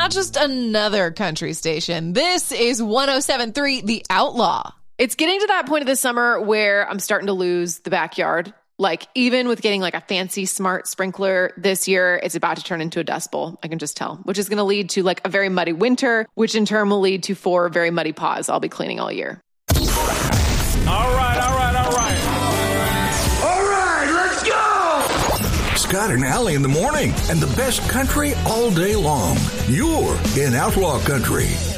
not just another country station. This is 107.3 The Outlaw. It's getting to that point of the summer where I'm starting to lose the backyard. Like, even with getting like a fancy smart sprinkler this year, it's about to turn into a dust bowl. I can just tell, which is going to lead to like a very muddy winter, which in turn will lead to 4 very muddy paws I'll be cleaning all year. All right, let's go! Scott and Allie in the morning, and the best country all day long. You're in Outlaw Country.